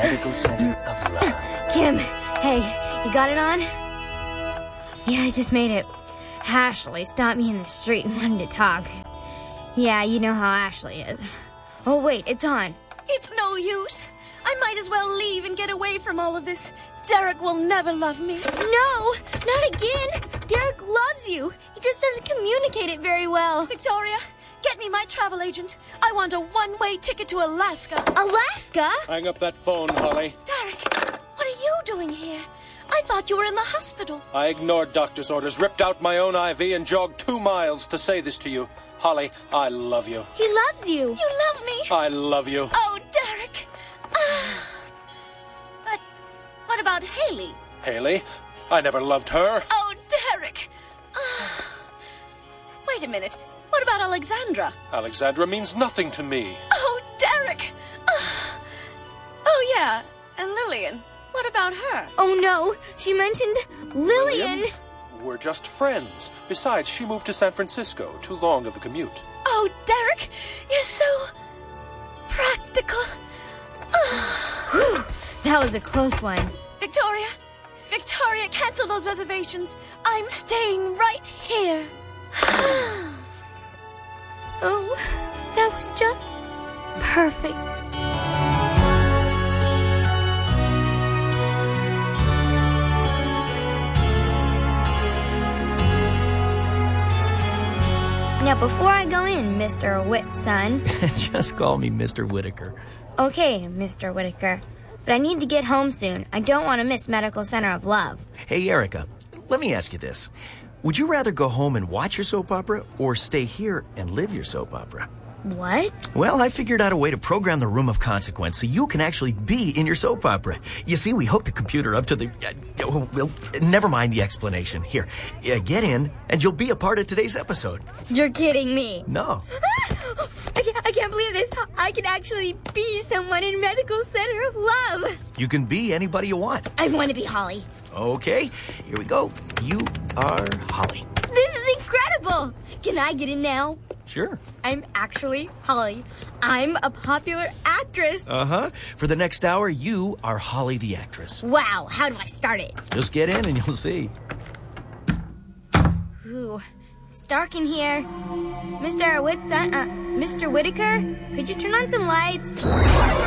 Medical Center of Love. Kim, hey, you got it on? Yeah, I just made it. Ashley stopped me in the street and wanted to talk. Yeah, you know how Ashley is. Oh, wait, it's on. It's no use. I might as well leave and get away from all of this. Derek will never love me. No, not again. Derek loves you. He just doesn't communicate it very well. Victoria, get me my travel agent. I want a one-way ticket to Alaska. Alaska? Hang up that phone, Holly. Derek, what are you doing here? I thought you were in the hospital. I ignored doctor's orders, ripped out my own IV, and jogged 2 miles to say this to you. Holly, I love you. He loves you. You love me. I love you. Oh, Derek. But what about Haley? Haley? I never loved her. Oh, Derek. Wait a minute. What about Alexandra? Alexandra means nothing to me. Oh, Derek. Oh, yeah. And Lillian. What about her? Oh, no. She mentioned Lillian. We're just friends. Besides, she moved to San Francisco. Too long of a commute. Oh, Derek, you're so practical. Whew, that was a close one. Victoria, cancel those reservations. I'm staying right here. Oh, that was just perfect. Now, before I go in, Mr. Whitson. Just call me Mr. Whitaker. Okay, Mr. Whitaker. But I need to get home soon. I don't want to miss Medical Center of Love. Hey, Erica, let me ask you this. Would you rather go home and watch your soap opera or stay here and live your soap opera? What? Well, I figured out a way to program the room of consequence so you can actually be in your soap opera. You see, we hooked the computer up to the... well, never mind the explanation. Here, get in, and you'll be a part of today's episode. You're kidding me. No. I can't believe this. I can actually be someone in Medical Center of Love. You can be anybody you want. I want to be Holly. Okay, here we go. You are Holly. This is incredible. Can I get in now? Sure. I'm actually Holly. I'm a popular actress. Uh-huh. For the next hour, you are Holly the actress. Wow, how do I start it? Just get in and you'll see. Ooh, it's dark in here. Mr. Whitaker, could you turn on some lights?